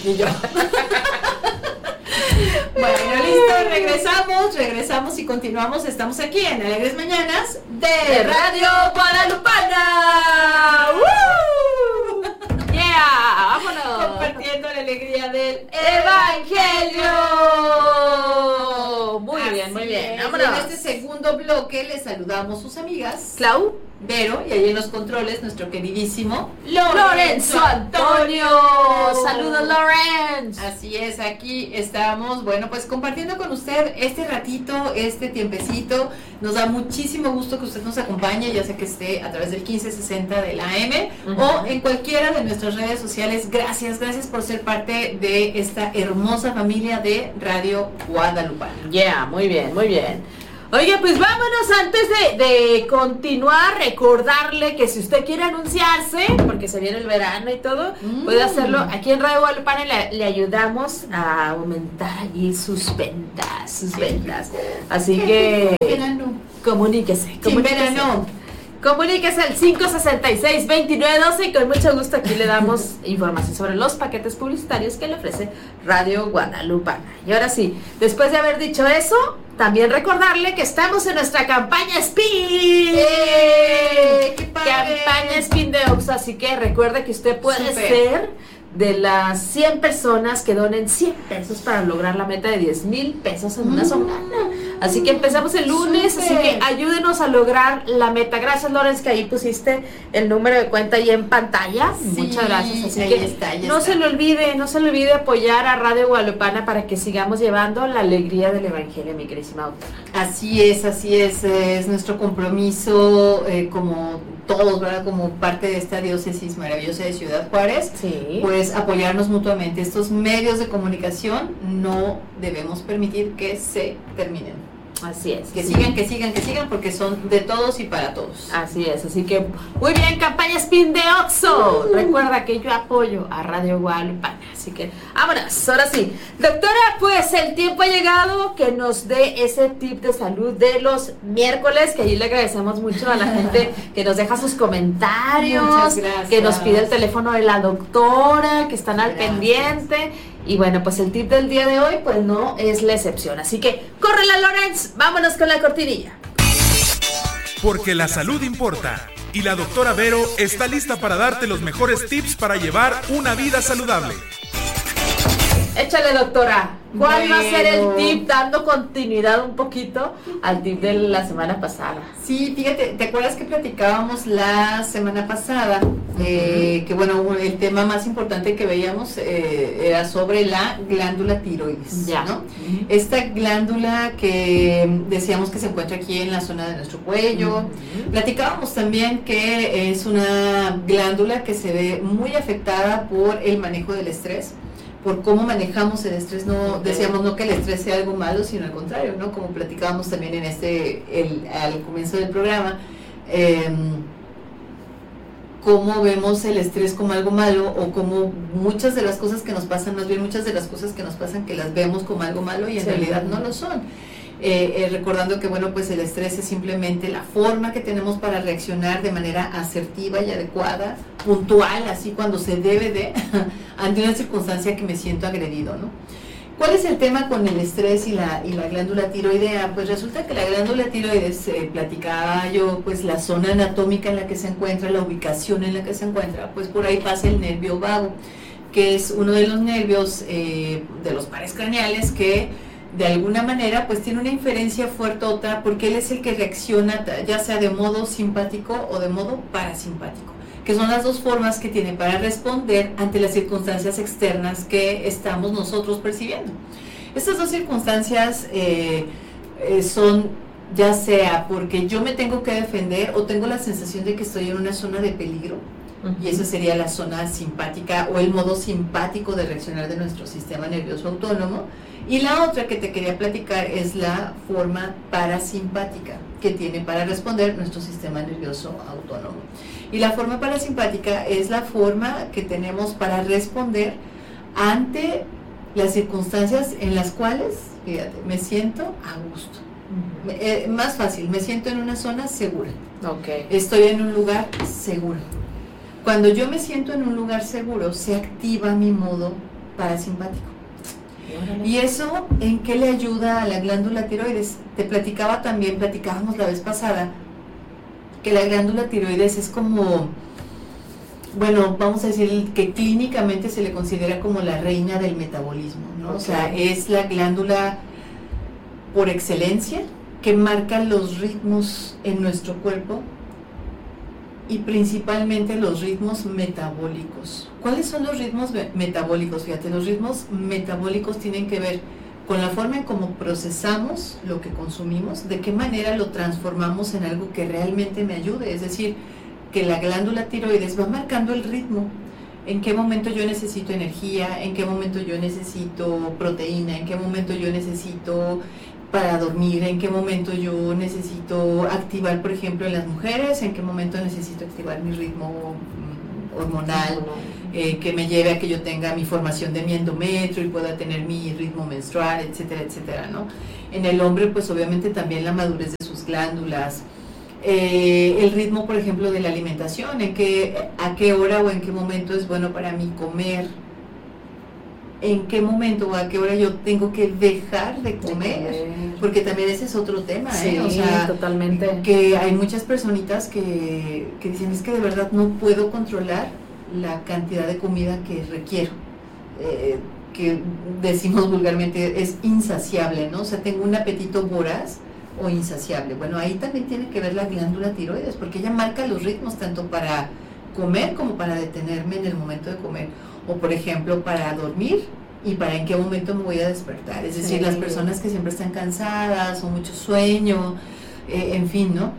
Y yo. Bueno, listo, regresamos y continuamos. Estamos aquí en Alegres Mañanas de Radio Guadalupana. ¡Woo! ¡Yeah! ¡Vámonos! Compartiendo la alegría del Evangelio. Muy bien, muy bien. Vámonos. En este segundo bloque les saludamos sus amigas Clau, Vero, y ahí en los controles nuestro queridísimo Lorenzo Antonio. Saludos, Lorenz. Así es, aquí estamos, bueno, pues compartiendo con usted este ratito, este tiempecito. Nos da muchísimo gusto que usted nos acompañe, ya sea que esté a través del 1560 de la AM o en cualquiera de nuestras redes sociales. Gracias por ser parte de esta hermosa familia de Radio Guadalupana. Yeah, muy bien, muy bien. Oye, pues vámonos antes de continuar, recordarle que si usted quiere anunciarse, porque se viene el verano y todo, puede hacerlo aquí en Radio Guadalupana y le ayudamos a aumentar allí sus ventas, Así que comuníquese. Comuníquese al 566-2912 y con mucho gusto aquí le damos información sobre los paquetes publicitarios que le ofrece Radio Guadalupana. Y ahora sí, después de haber dicho eso, también recordarle que estamos en nuestra campaña Spin. ¡Qué padre! Campaña Spin de Oxxo, así que recuerde que usted puede ser de las 100 personas que donen 100 pesos para lograr la meta de 10,000 pesos en una semana. Así que empezamos el lunes, así que ayúdenos a lograr la meta. Gracias, Lorenz, que ahí pusiste el número de cuenta ahí en pantalla. Sí, muchas gracias. Así que no se le olvide apoyar a Radio Guadalupana para que sigamos llevando la alegría del Evangelio, mi queridísima autora. Así es nuestro compromiso como todos, ¿verdad? Como parte de esta diócesis maravillosa de Ciudad Juárez, pues apoyarnos mutuamente. Estos medios de comunicación no debemos permitir que se terminen. Así es. Que sigan, porque son de todos y para todos. Así es, así que muy bien, campaña Spin de Oxxo. Recuerda que yo apoyo a Radio Guadalupana, así que vámonos, ahora sí. Doctora, pues el tiempo ha llegado que nos dé ese tip de salud de los miércoles, que allí le agradecemos mucho a la gente que nos deja sus comentarios. Muchas gracias. Que nos pide el teléfono de la doctora, que están al pendiente. Y bueno, pues el tip del día de hoy pues no es la excepción. Así que, córrela, Lorenz, vámonos con la cortinilla. Porque la salud importa. Y la doctora Vero está lista para darte los mejores tips para llevar una vida saludable. Échale, doctora. ¿Cuál va a ser el tip, dando continuidad un poquito al tip de la semana pasada? Sí, fíjate, ¿te acuerdas que platicábamos la semana pasada? Que bueno, el tema más importante que veíamos era sobre la glándula tiroides, ¿no? Esta glándula que decíamos que se encuentra aquí en la zona de nuestro cuello. Platicábamos también que es una glándula que se ve muy afectada por el manejo del estrés, por cómo manejamos el estrés. No decíamos no que el estrés sea algo malo, sino al contrario, ¿no? Como platicábamos también en al comienzo del programa, cómo vemos el estrés como algo malo, o como muchas de las cosas que nos pasan, más bien muchas de las cosas que nos pasan que las vemos como algo malo y en realidad no lo son. Recordando que bueno, pues el estrés es simplemente la forma que tenemos para reaccionar de manera asertiva y adecuada, puntual, así cuando se debe de, ante una circunstancia que me siento agredido, ¿no? ¿Cuál es el tema con el estrés y la glándula tiroidea? Pues resulta que la glándula tiroides, platicaba yo, pues la zona anatómica en la que se encuentra, la ubicación en la que se encuentra, pues por ahí pasa el nervio vago, que es uno de los nervios de los pares craneales que de alguna manera pues tiene una inferencia fuertota, porque él es el que reacciona ya sea de modo simpático o de modo parasimpático, que son las dos formas que tiene para responder ante las circunstancias externas que estamos nosotros percibiendo. Estas dos circunstancias son ya sea porque yo me tengo que defender o tengo la sensación de que estoy en una zona de peligro, y esa sería la zona simpática o el modo simpático de reaccionar de nuestro sistema nervioso autónomo. Y la otra que te quería platicar es la forma parasimpática que tiene para responder nuestro sistema nervioso autónomo. Y la forma parasimpática es la forma que tenemos para responder ante las circunstancias en las cuales, fíjate, me siento a gusto. Más fácil, me siento en una zona segura. Estoy en un lugar seguro. Cuando yo me siento en un lugar seguro, se activa mi modo parasimpático. ¿Y eso en qué le ayuda a la glándula tiroides? Platicábamos la vez pasada, que la glándula tiroides es como, bueno, vamos a decir que clínicamente se le considera como la reina del metabolismo, ¿no? Okay. O sea, es la glándula por excelencia que marca los ritmos en nuestro cuerpo y principalmente los ritmos metabólicos. ¿Cuáles son los ritmos metabólicos? Fíjate, los ritmos metabólicos tienen que ver con la forma en cómo procesamos lo que consumimos, de qué manera lo transformamos en algo que realmente me ayude, es decir, que la glándula tiroides va marcando el ritmo, en qué momento yo necesito energía, en qué momento yo necesito proteína, en qué momento yo necesito para dormir, en qué momento yo necesito activar, por ejemplo, en las mujeres, en qué momento necesito activar mi ritmo hormonal, que me lleve a que yo tenga mi formación de mi endometrio y pueda tener mi ritmo menstrual, etcétera, etcétera, ¿no? En el hombre, pues obviamente también la madurez de sus glándulas, el ritmo, por ejemplo, de la alimentación, a qué hora o en qué momento es bueno para mí comer, en qué momento o a qué hora yo tengo que dejar de comer, porque también ese es otro tema, sí, o sea, totalmente. Que hay muchas personitas que dicen, es que de verdad no puedo controlar la cantidad de comida que requiero, que decimos vulgarmente es insaciable, ¿no? O sea, tengo un apetito voraz o insaciable. Bueno, ahí también tiene que ver la glándula tiroides, porque ella marca los ritmos tanto para comer como para detenerme en el momento de comer, o por ejemplo para dormir y para en qué momento me voy a despertar, es decir, las personas que siempre están cansadas o mucho sueño, en fin, ¿no?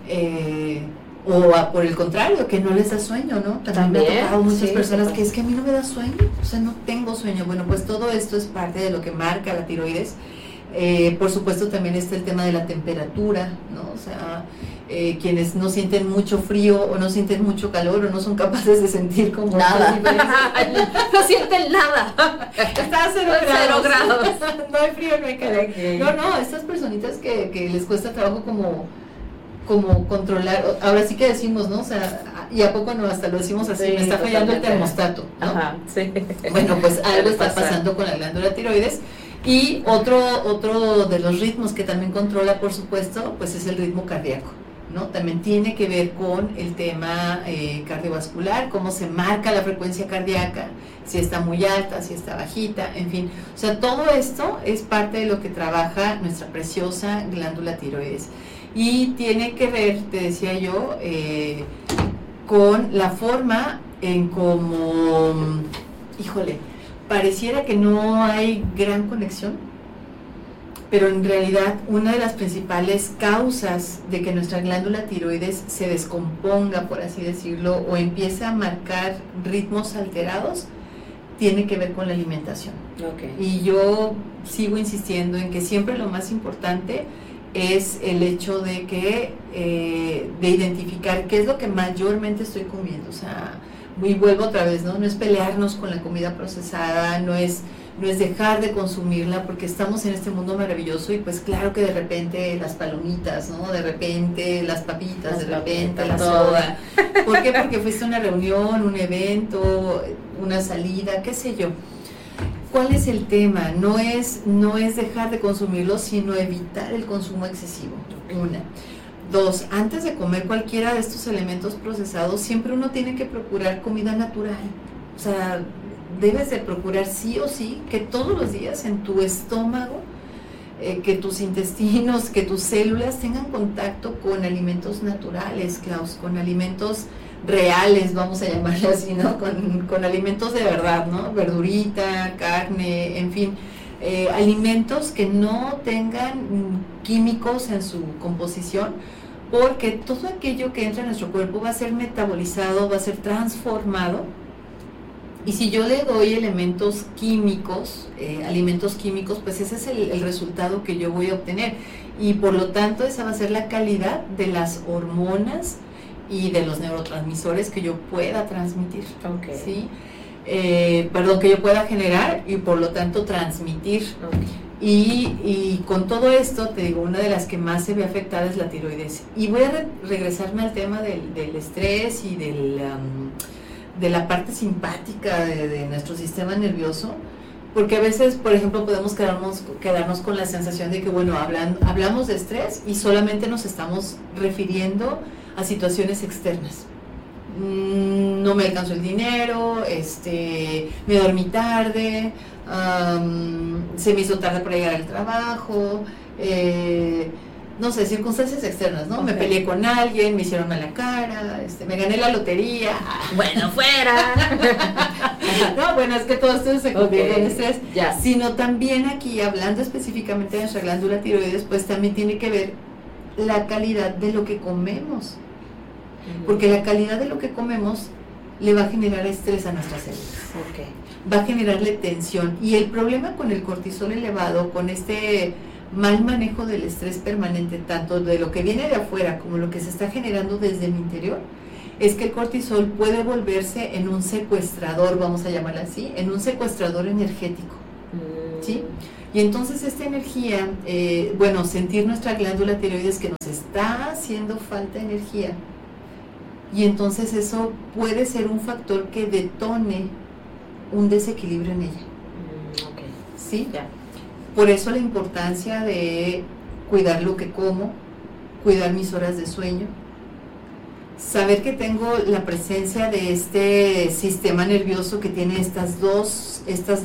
O por el contrario, que no les da sueño, ¿no? También me ha tocado muchas personas que es que a mí no me da sueño, o sea, no tengo sueño. Bueno, pues todo esto es parte de lo que marca la tiroides. Por supuesto también está el tema de la temperatura, ¿no? O sea, quienes no sienten mucho frío o no sienten mucho calor o no son capaces de sentir como nada, no sienten nada, está a 0 grados. No hay frío, no hay calor. Okay. No, estas personitas que les cuesta trabajo como controlar, ahora sí que decimos, ¿no? O sea, y a poco no, hasta lo decimos así, sí, me está fallando el termostato, ¿no? Ajá, sí. Bueno, pues algo está pasando con la glándula tiroides. Y otro de los ritmos que también controla, por supuesto, pues es el ritmo cardíaco, ¿no? También tiene que ver con el tema cardiovascular, cómo se marca la frecuencia cardíaca, si está muy alta, si está bajita, en fin. O sea, todo esto es parte de lo que trabaja nuestra preciosa glándula tiroides. Y tiene que ver, te decía yo, con la forma en cómo, pareciera que no hay gran conexión, pero en realidad una de las principales causas de que nuestra glándula tiroides se descomponga, por así decirlo, o empiece a marcar ritmos alterados, tiene que ver con la alimentación. Okay. Y yo sigo insistiendo en que siempre lo más importante es el hecho de que de identificar qué es lo que mayormente estoy comiendo, o sea, y vuelvo otra vez, ¿no? No es pelearnos con la comida procesada, no es dejar de consumirla, porque estamos en este mundo maravilloso y pues claro que de repente las palomitas, ¿no? De repente las papitas, de repente la soda. ¿Por qué? Porque fuiste a una reunión, un evento, una salida, qué sé yo. ¿Cuál es el tema? No es dejar de consumirlo, sino evitar el consumo excesivo. 1. 2, antes de comer cualquiera de estos elementos procesados, siempre uno tiene que procurar comida natural. O sea, debes de procurar sí o sí que todos los días en tu estómago, que tus intestinos, que tus células tengan contacto con alimentos naturales, Klaus, con alimentos reales, vamos a llamarle así, ¿no? Con alimentos de verdad, ¿no? Verdurita, carne, en fin. Alimentos que no tengan químicos en su composición, porque todo aquello que entra en nuestro cuerpo va a ser metabolizado, va a ser transformado, y si yo le doy elementos químicos, alimentos químicos, pues ese es el resultado que yo voy a obtener, y por lo tanto esa va a ser la calidad de las hormonas y de los neurotransmisores que yo pueda transmitir, okay. ¿sí? Que yo pueda generar y por lo tanto transmitir. Okay. Y con todo esto, te digo, una de las que más se ve afectada es la tiroides. Y voy a regresarme al tema del estrés y la parte simpática de nuestro sistema nervioso, porque a veces, por ejemplo, podemos quedarnos con la sensación de que, bueno, hablamos de estrés y solamente nos estamos refiriendo a situaciones externas. No me alcanzó el dinero, me dormí tarde, se me hizo tarde para llegar al trabajo, no sé, circunstancias externas, ¿no? Okay. Me peleé con alguien, me hicieron mala cara, me gané la lotería. Bueno, fuera. No, bueno, es que todo esto se convierte en estrés. Ya. Sino también aquí, hablando específicamente de nuestra glándula tiroides, pues también tiene que ver la calidad de lo que comemos. Porque la calidad de lo que comemos le va a generar estrés a nuestras células. Okay. Va a generarle tensión. Y el problema con el cortisol elevado, con este mal manejo del estrés permanente, tanto de lo que viene de afuera como lo que se está generando desde mi interior, es que el cortisol puede volverse en un secuestrador, vamos a llamarlo así, en un secuestrador energético. ¿Sí? Y entonces esta energía, sentir nuestra glándula tiroides que nos está haciendo falta energía, y entonces eso puede ser un factor que detone un desequilibrio en ella. Okay. ¿Sí? Yeah. Por eso la importancia de cuidar lo que como, cuidar mis horas de sueño, saber que tengo la presencia de este sistema nervioso que tiene estas dos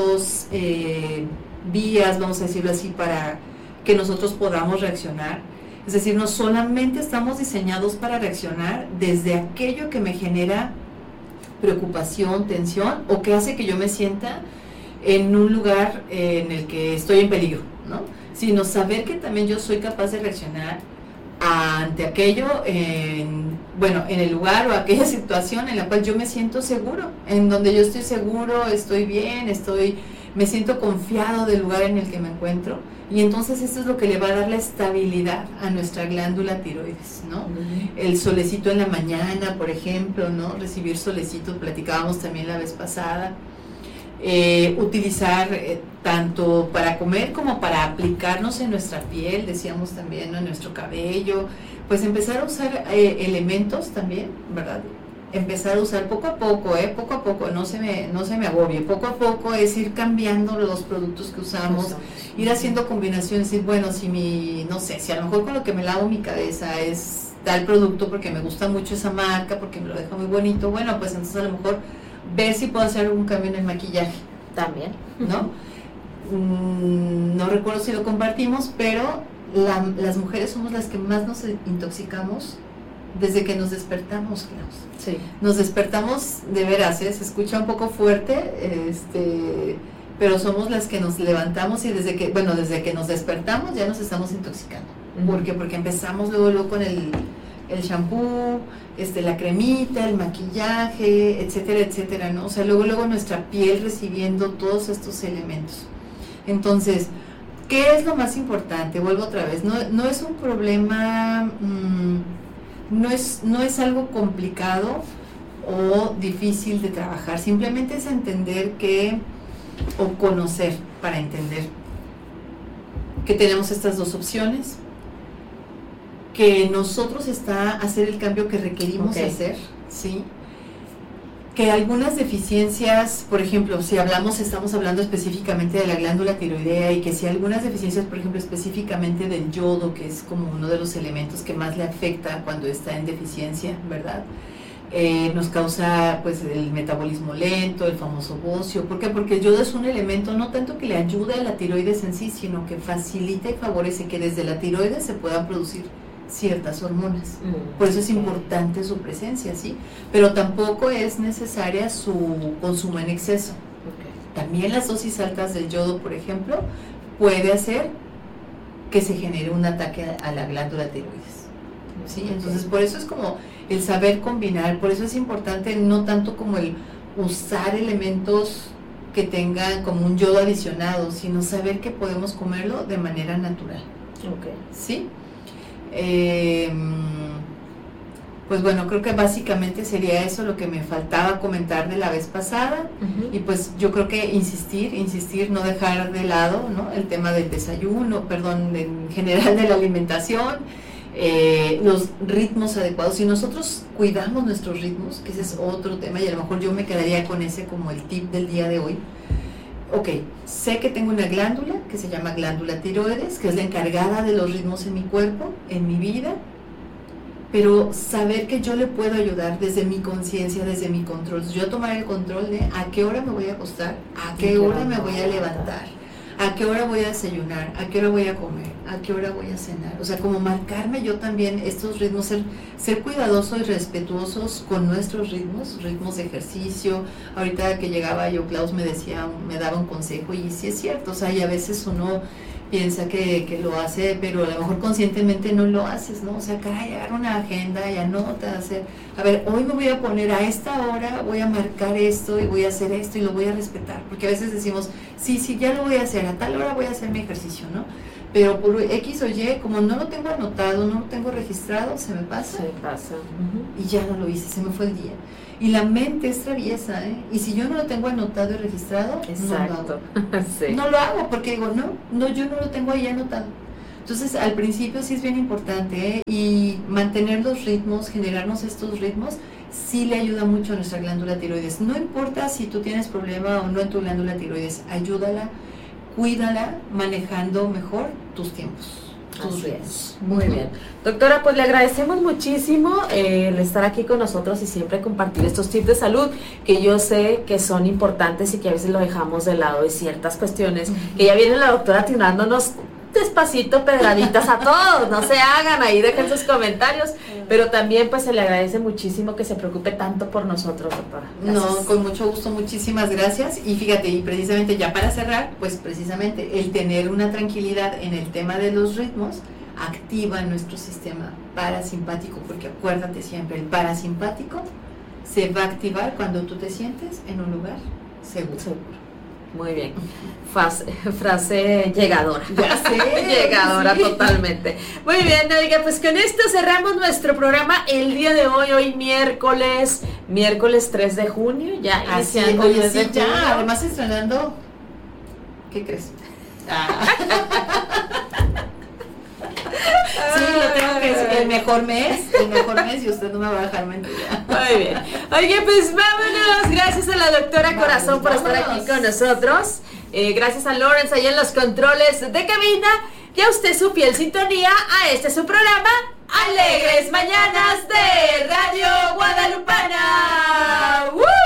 vías, vamos a decirlo así, para que nosotros podamos reaccionar. Es decir, no solamente estamos diseñados para reaccionar desde aquello que me genera preocupación, tensión, o que hace que yo me sienta en un lugar en el que estoy en peligro, ¿no? Sino saber que también yo soy capaz de reaccionar ante aquello, en el lugar o aquella situación en la cual yo me siento seguro, en donde yo estoy seguro, estoy bien, me siento confiado del lugar en el que me encuentro, y entonces esto es lo que le va a dar la estabilidad a nuestra glándula tiroides, ¿no? Uh-huh. El solecito en la mañana, por ejemplo, ¿no? Recibir solecito, platicábamos también la vez pasada. Utilizar tanto para comer como para aplicarnos en nuestra piel, decíamos también, ¿no? En nuestro cabello, pues empezar a usar elementos también, ¿verdad? Empezar a usar poco a poco, no se me agobie, poco a poco es ir cambiando los productos que usamos, ir haciendo combinaciones, decir, bueno, si a lo mejor con lo que me lavo mi cabeza es tal producto porque me gusta mucho esa marca, porque me lo deja muy bonito, bueno, pues entonces a lo mejor ver si puedo hacer algún cambio en el maquillaje. También. ¿No? No recuerdo si lo compartimos, pero las mujeres somos las que más nos intoxicamos desde que nos despertamos, Klaus. Sí. Nos despertamos, de veras, se escucha un poco fuerte, pero somos las que nos levantamos y desde que nos despertamos ya nos estamos intoxicando. Uh-huh. ¿Por qué? Porque empezamos luego con el shampoo, la cremita, el maquillaje, etcétera, etcétera, ¿no? O sea, luego nuestra piel recibiendo todos estos elementos. Entonces, ¿qué es lo más importante? Vuelvo otra vez, no es un problema, no es algo complicado o difícil de trabajar, simplemente es entender o conocer para entender que tenemos estas dos opciones, que nosotros está hacer el cambio que requerimos hacer, ¿sí? Que algunas deficiencias, por ejemplo, estamos hablando específicamente de la glándula tiroidea, y que si algunas deficiencias, por ejemplo, específicamente del yodo, que es como uno de los elementos que más le afecta cuando está en deficiencia, ¿verdad? Nos causa pues el metabolismo lento, el famoso bocio. ¿Por qué? Porque el yodo es un elemento no tanto que le ayude a la tiroides en sí, sino que facilita y favorece que desde la tiroides se puedan producir ciertas hormonas. Por eso es importante su presencia, ¿sí? Pero tampoco es necesaria su consumo en exceso. También las dosis altas del yodo, por ejemplo, puede hacer que se genere un ataque a la glándula tiroides, ¿sí? Entonces, por eso es como el saber combinar, por eso es importante no tanto como el usar elementos que tengan como un yodo adicionado, sino saber que podemos comerlo de manera natural. ¿Sí? Pues bueno, creo que básicamente sería eso lo que me faltaba comentar de la vez pasada. Uh-huh. Y pues yo creo que insistir, no dejar de lado, ¿no? El tema del desayuno, en general de la alimentación, los ritmos adecuados. Si nosotros cuidamos nuestros ritmos, que ese es otro tema, y a lo mejor yo me quedaría con ese como el tip del día de hoy. Ok, sé que tengo una glándula que se llama glándula tiroides, que es la encargada de los ritmos en mi cuerpo, en mi vida, pero saber que yo le puedo ayudar desde mi conciencia, desde mi control. Yo tomar el control de a qué hora me voy a acostar, a qué hora me voy a levantar, a qué hora voy a desayunar, a qué hora voy a comer, a qué hora voy a cenar. O sea, como marcarme yo también estos ritmos, ser cuidadosos y respetuosos con nuestros ritmos de ejercicio. Ahorita que llegaba yo, Klaus me daba un consejo, y sí es cierto, o sea, y a veces uno piensa que lo hace, pero a lo mejor conscientemente no lo haces, ¿no? O sea, caray, agarra una agenda y anota, a ver, hoy me voy a poner a esta hora, voy a marcar esto y voy a hacer esto y lo voy a respetar, porque a veces decimos, sí, ya lo voy a hacer, a tal hora voy a hacer mi ejercicio, ¿no? Pero por X o Y, como no lo tengo anotado, no lo tengo registrado, se me pasa. Y ya no lo hice, se me fue el día. Y la mente es traviesa, ¿eh? Y si yo no lo tengo anotado y registrado, no lo hago. Sí. No lo hago porque digo, no, yo no lo tengo ahí anotado. Entonces, al principio sí es bien importante, ¿eh? Y mantener los ritmos, generarnos estos ritmos, sí le ayuda mucho a nuestra glándula tiroides. No importa si tú tienes problema o no en tu glándula tiroides, ayúdala, cuídala, manejando mejor tus tiempos. Así es. Muy bien. Doctora, pues le agradecemos muchísimo el estar aquí con nosotros y siempre compartir estos tips de salud que yo sé que son importantes y que a veces lo dejamos de lado y ciertas cuestiones que ya viene la doctora tirándonos despacito pedraditas a todos, no se hagan ahí, dejen sus comentarios, pero también pues se le agradece muchísimo que se preocupe tanto por nosotros, doctora. Gracias. No, con mucho gusto, muchísimas gracias. Y fíjate, y precisamente ya para cerrar, pues precisamente el tener una tranquilidad en el tema de los ritmos activa nuestro sistema parasimpático, porque acuérdate siempre, el parasimpático se va a activar cuando tú te sientes en un lugar seguro. Muy bien, frase llegadora. Ya sé. Llegadora, sí. Totalmente. Muy bien, oiga, pues con esto cerramos nuestro programa el día de hoy miércoles 3 de junio, ya iniciando el mes de junio. Ya, además estrenando, ¿qué crees? Sí, lo tengo que decir, el mejor mes y usted no me va a dejar mentir. Muy bien. Oye, pues vámonos. Gracias a la doctora Corazón por estar aquí con nosotros. Gracias a Lawrence ahí en los controles de cabina. Y a usted su fiel sintonía a este su programa Alegres Mañanas de Radio Guadalupana. ¡Woo!